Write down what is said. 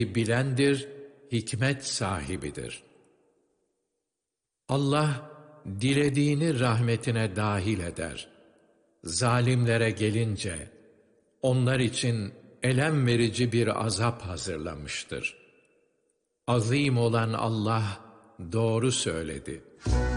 bilendir, hikmet sahibidir. Allah, dilediğini rahmetine dahil eder. Zalimlere gelince, onlar için elem verici bir azap hazırlamıştır. Azim olan Allah doğru söyledi.